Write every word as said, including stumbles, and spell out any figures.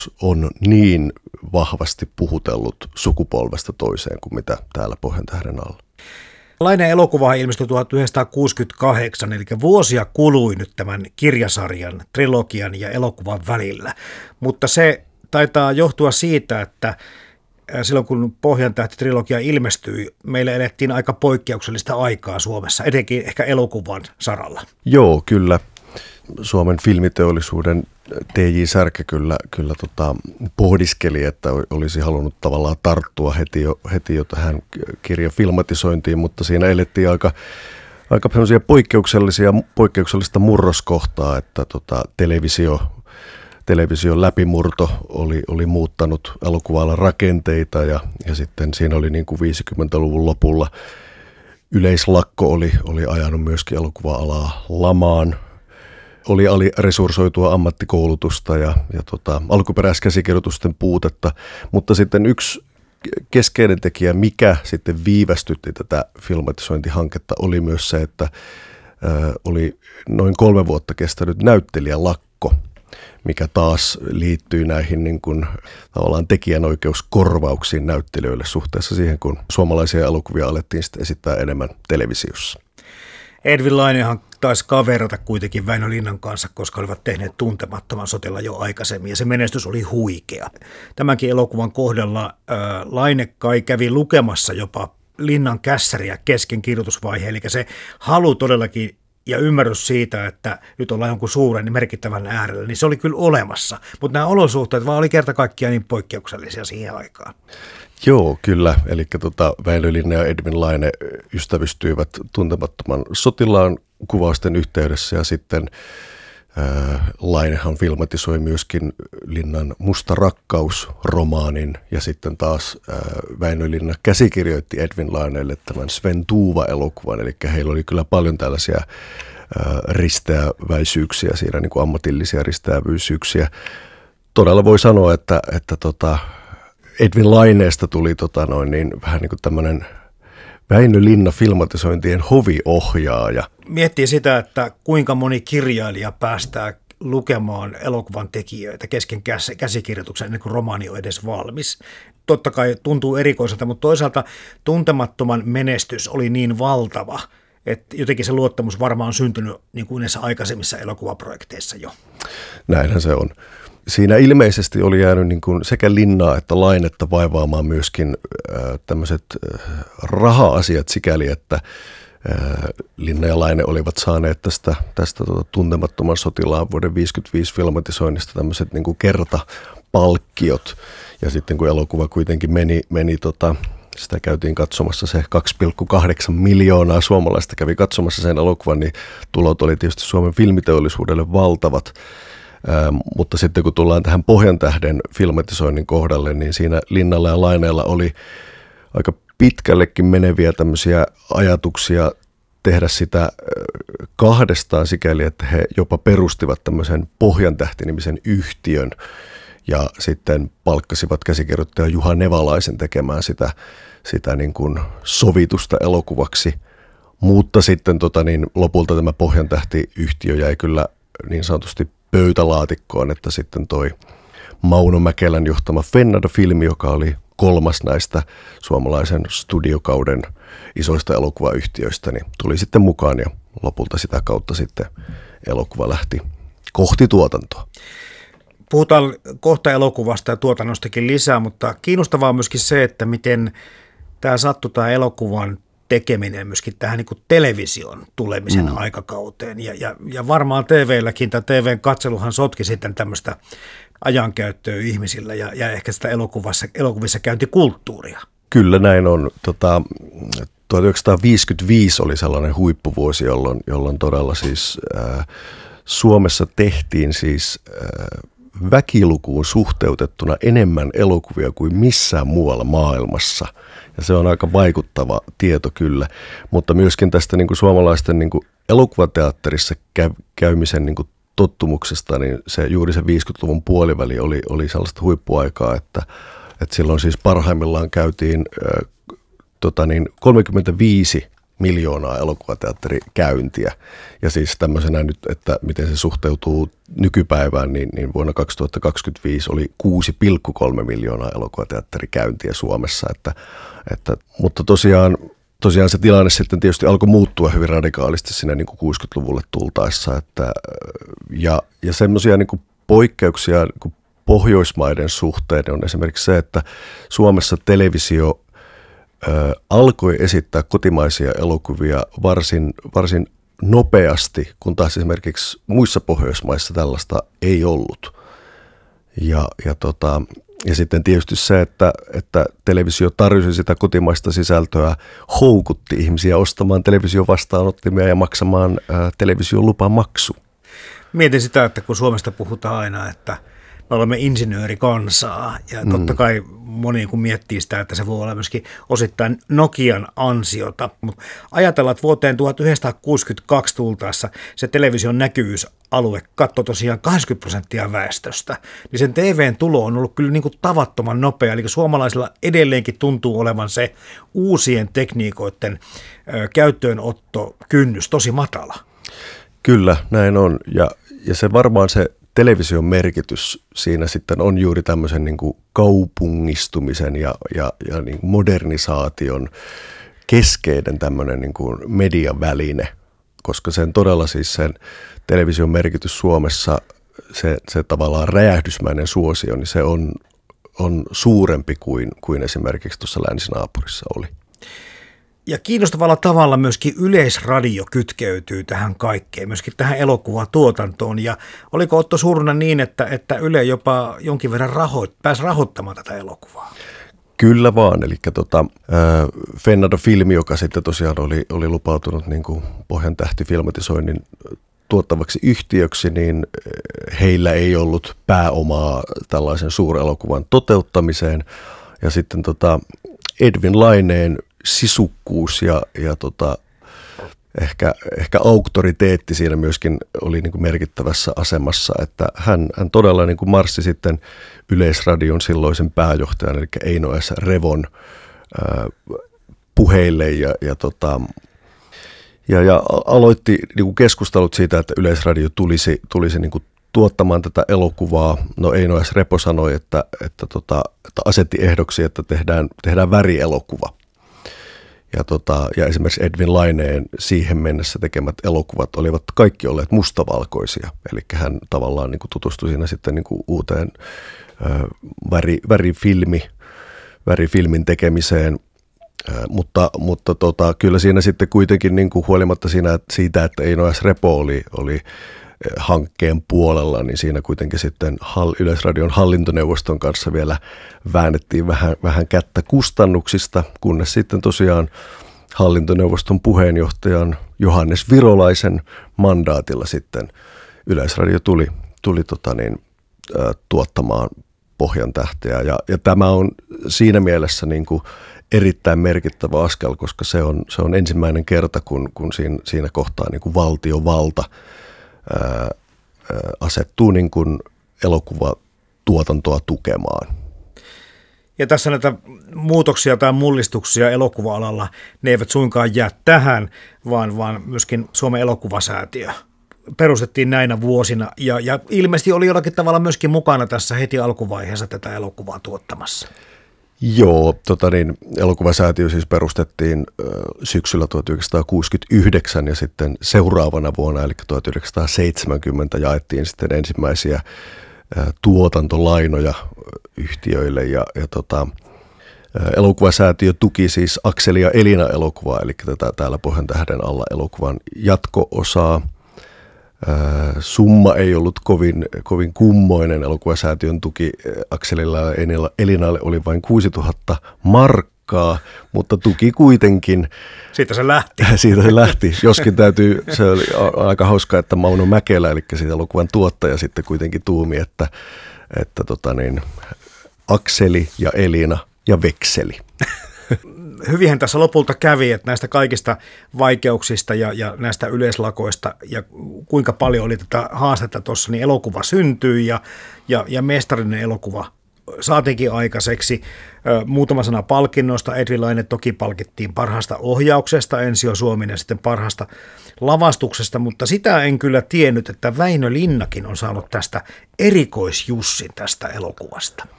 on niin vahvasti puhutellut sukupolvesta toiseen kuin mitä täällä Pohjantähden alla. Laine elokuva ilmestyi tuhatyhdeksänsataakuusikymmentäkahdeksan, eli vuosia kului nyt tämän kirjasarjan, trilogian ja elokuvan välillä. Mutta se taitaa johtua siitä, että silloin kun Pohjantähti-trilogia ilmestyi, meillä elettiin aika poikkeuksellista aikaa Suomessa, etenkin ehkä elokuvan saralla. Joo, kyllä. Suomen filmiteollisuuden T J Särkä kyllä, kyllä tota, pohdiskeli, että olisi halunnut tavallaan tarttua heti jo, heti jo tähän kirjan filmatisointiin, mutta siinä elettiin aika, aika poikkeuksellisia, poikkeuksellista murroskohtaa, että tota, televisio, television läpimurto oli, oli muuttanut elokuva-alan rakenteita ja, ja sitten siinä oli niin kuin viisikymmentäluvun lopulla yleislakko oli, oli ajanut myöskin elokuva-alaa lamaan. Oli aliresursoitua ammattikoulutusta ja, ja tota, alkuperäiskäsikirjoitusten puutetta, mutta sitten yksi keskeinen tekijä, mikä sitten viivästytti tätä filmatisointihanketta, oli myös se, että ö, oli noin kolme vuotta kestänyt näyttelijälakko, mikä taas liittyy näihin niin kuin, tavallaan tekijänoikeuskorvauksiin näyttelijöille suhteessa siihen, kun suomalaisia elokuvia alettiin sitten esittää enemmän televisiossa. Edwin Lainehan taisi kaverata kuitenkin Väinö Linnan kanssa, koska olivat tehneet Tuntemattoman sotella jo aikaisemmin, ja se menestys oli huikea. Tämänkin elokuvan kohdalla äh, Laine kai kävi lukemassa jopa Linnan kässäriä kesken kirjoitusvaiheen, eli se halu todellakin ja ymmärrys siitä, että nyt ollaan jonkun suuren merkittävän äärellä, niin se oli kyllä olemassa, mutta nämä olosuhteet vaan oli kerta kaikkiaan niin poikkeuksellisia siihen aikaan. Joo, kyllä. Eli tota, Väinö Linna ja Edwin Laine ystävystyivät Tuntemattoman sotilaan kuvausten yhteydessä ja sitten ää, Lainehan filmatisoi myöskin Linnan Musta rakkaus-romaanin ja sitten taas ää, Väinö Linna käsikirjoitti Edwin Laineelle tämän Sven Tuuva-elokuvan, eli heillä oli kyllä paljon tällaisia ää, risteäväisyyksiä siinä, niin kuin ammatillisia risteäväisyyksiä. Todella voi sanoa, että, että tota, Edwin Laineesta tuli tota noin, niin, vähän niin kuin tämmöinen Väinö Linna filmatisointien hoviohjaaja. Miettii sitä, että kuinka moni kirjailija päästää lukemaan elokuvan tekijöitä kesken käsikirjoituksen ennen kuin romaani on edes valmis. Totta kai tuntuu erikoiselta, mutta toisaalta Tuntemattoman menestys oli niin valtava, että jotenkin se luottamus varmaan on syntynyt niin kuin näissä aikaisemmissa elokuvaprojekteissa jo. Näinhän se on. Siinä ilmeisesti oli jäänyt niin kuin sekä Linnaa että Lainetta vaivaamaan myöskin äh, tämmöiset äh, raha-asiat sikäli, että äh, Linna ja Laine olivat saaneet tästä, tästä tuota, Tuntemattoman sotilaan vuoden viisikymmentäviisi filmatisoinnista tämmöiset niin kuin kertapalkkiot. Ja sitten kun elokuva kuitenkin meni, meni tota, sitä käytiin katsomassa se kaksi pilkku kahdeksan miljoonaa suomalaista kävi katsomassa sen elokuvan, niin tulot oli tietysti Suomen filmiteollisuudelle valtavat. Ähm, mutta sitten kun tullaan tähän Pohjantähden filmatisoinnin kohdalle, niin siinä Linnalla ja Laineella oli aika pitkällekin meneviä tämmöisiä ajatuksia tehdä sitä äh, kahdestaan sikäli, että he jopa perustivat tämmöisen Pohjantähti-nimisen yhtiön ja sitten palkkasivat käsikirjoittaja Juha Nevalaisen tekemään sitä, sitä niin kuin sovitusta elokuvaksi. Mutta sitten tota niin, lopulta tämä Pohjantähti-yhtiö jäi kyllä niin sanotusti pöytälaatikkoon, että sitten toi Mauno Mäkelän johtama Fennada-filmi, joka oli kolmas näistä suomalaisen studiokauden isoista elokuvayhtiöistä, niin tuli sitten mukaan ja lopulta sitä kautta sitten elokuva lähti kohti tuotantoa. Puhutaan kohta elokuvasta ja tuotannostakin lisää, mutta kiinnostavaa on myöskin se, että miten tämä sattui tämä elokuvan tekeminen myöskin tähän niin kuin television tulemisen mm. aikakauteen. Ja, ja, ja varmaan T V:lläkin, tai T V:n katseluhan sotki sitten tämmöistä ajankäyttöä ihmisillä ja, ja ehkä sitä elokuvassa, elokuvissa käyntikulttuuria. Kyllä näin on. Tota, tuhatyhdeksänsataaviisikymmentäviisi oli sellainen huippuvuosi, jolloin, jolloin todella siis äh, Suomessa tehtiin siis äh, väkilukuun suhteutettuna enemmän elokuvia kuin missään muualla maailmassa. Ja se on aika vaikuttava tieto kyllä, mutta myöskin tästä niin kuin suomalaisten niin kuin elokuvateatterissa käymisen niin kuin tottumuksesta, niin se juuri se viisikymmentäluvun puoliväli oli, oli sellaista huippuaikaa, että, että silloin siis parhaimmillaan käytiin äh, tota niin, kolmekymmentäviisi miljoonaa elokuvateatterikäyntiä. Ja siis tämmöisenä nyt, että miten se suhteutuu nykypäivään, niin, niin vuonna kaksituhattakaksikymmentäviisi oli kuusi pilkku kolme miljoonaa elokuvateatterikäyntiä Suomessa. Että, että, mutta tosiaan, tosiaan se tilanne sitten tietysti alkoi muuttua hyvin radikaalisti sinne niin kuin kuusikymmentäluvulle tultaessa. Että, ja ja semmoisia niin kuin poikkeuksia niin kuin Pohjoismaiden suhteen on esimerkiksi se, että Suomessa televisio ö, alkoi esittää kotimaisia elokuvia varsin, varsin nopeasti, kun taas esimerkiksi muissa Pohjoismaissa tällaista ei ollut. Ja, ja, tota, ja sitten tietysti se, että, että televisio tarjosi sitä kotimaista sisältöä, houkutti ihmisiä ostamaan televisiovastaanottimia ja maksamaan ö, televisiolupamaksu. Mietin sitä, että kun Suomesta puhutaan aina, että me olemme insinöörikansaa ja totta kai moni kun miettii sitä, että se voi olla myöskin osittain Nokian ansiota, mutta ajatellaan, että vuoteen tuhatyhdeksänsataakuusikymmentäkaksi tultaessa se television näkyvyysalue katsoi tosiaan kahdeksankymmentä prosenttia väestöstä, niin sen T V:n tulo on ollut kyllä niin kuin tavattoman nopea, eli suomalaisilla edelleenkin tuntuu olevan se uusien tekniikoiden käyttöönotto kynnys tosi matala. Kyllä, näin on ja, ja se varmaan se television merkitys siinä sitten on juuri tämmöisen niin kuin kaupungistumisen ja, ja, ja niin kuin modernisaation keskeinen tämmöinen niin kuin mediaväline, koska sen todella siis sen television merkitys Suomessa, se, se tavallaan räjähdysmäinen suosio, niin se on, on suurempi kuin, kuin esimerkiksi tuossa länsinaapurissa oli. Ja kiinnostavalla tavalla myöskin Yleisradio kytkeytyy tähän kaikkeen, myöskin tähän elokuvatuotantoon. Ja oliko Otto Suurunen niin, että, että Yle jopa jonkin verran rahoit, pääsi rahoittamaan tätä elokuvaa? Kyllä vaan, eli tota, äh, Fennado Film, joka sitten tosiaan oli, oli lupautunut niin kuin Pohjan tähti-filmatisoinnin tuottavaksi yhtiöksi, niin heillä ei ollut pääomaa tällaisen suurelokuvan toteuttamiseen. Ja sitten tota Edwin Laineen sisukkuus ja, ja tota, ehkä, ehkä auktoriteetti siinä myöskin oli niin kuin merkittävässä asemassa, että hän, hän todella niin kuin marssi sitten Yleisradion silloisen pääjohtajan, eli Eino S. Revon ää, puheille ja, ja, tota, ja, ja aloitti niin kuin keskustelut siitä, että Yleisradio tulisi, tulisi niin kuin tuottamaan tätä elokuvaa. No Eino S. Repo sanoi, että, että, tota, että asetti ehdoksi, että tehdään, tehdään värielokuva. Ja, tota, ja esimerkiksi Edwin Laineen siihen mennessä tekemät elokuvat olivat kaikki olleet mustavalkoisia. Eli hän tavallaan niin kuin tutustui siinä sitten niin kuin uuteen ö, väri, värifilmi, värifilmin tekemiseen. Ö, mutta mutta tota, kyllä siinä sitten kuitenkin niin kuin huolimatta siinä, siitä, että Eino S. Repo oli, oli hankkeen puolella, niin siinä kuitenkin sitten Yleisradion hallintoneuvoston kanssa vielä väännettiin vähän, vähän kättä kustannuksista, kunnes sitten tosiaan hallintoneuvoston puheenjohtajan Johannes Virolaisen mandaatilla sitten Yleisradio tuli, tuli tota niin, ä, tuottamaan Pohjan tähteä. Ja, ja tämä on siinä mielessä niin kuin erittäin merkittävä askel, koska se on, se on ensimmäinen kerta, kun, kun siinä, siinä kohtaa niin kuin valtiovalta Ää, asettuu niin kuin elokuvatuotantoa tukemaan. Ja tässä näitä muutoksia tai mullistuksia elokuva-alalla, ne eivät suinkaan jää tähän, vaan, vaan myöskin Suomen elokuvasäätiö perustettiin näinä vuosina ja, ja ilmeisesti oli jollakin tavalla myöskin mukana tässä heti alkuvaiheessa tätä elokuvaa tuottamassa. Joo, tota niin, elokuvasäätiö siis perustettiin ö, syksyllä tuhatyhdeksänsataakuusikymmentäyhdeksän ja sitten seuraavana vuonna, eli tuhatyhdeksänsataaseitsemänkymmentä, jaettiin sitten ensimmäisiä ö, tuotantolainoja yhtiöille ja, ja tota, ö, elokuvasäätiö tuki siis Akseli ja Elina -elokuvaa, eli tätä täällä Pohjan tähden alla elokuvan jatko-osaa. Summa ei ollut kovin, kovin kummoinen. Elokuvasäätiön tuki Akselilla ja Elinalle oli vain kuusituhatta markkaa, mutta tuki kuitenkin. Siitä se lähti. Siitä se lähti. Joskin täytyy, se oli aika hauskaa, että Mauno Mäkelä, eli siitä elokuvan tuottaja sitten kuitenkin tuumi, että, että tota niin, Akseli ja Elina ja vekseli. Hyvinhän tässä lopulta kävi, että näistä kaikista vaikeuksista ja, ja näistä yleislakoista ja kuinka paljon oli tätä haastetta tuossa, niin elokuva syntyi ja, ja, ja mestarinen elokuva saatiinkin aikaiseksi. Muutama sana palkinnoista. Edwin Laine toki palkittiin parhaasta ohjauksesta, Ensio Suominen sitten parhaasta lavastuksesta, mutta sitä en kyllä tiennyt, että Väinö Linnakin on saanut tästä erikoisjussin tästä elokuvasta.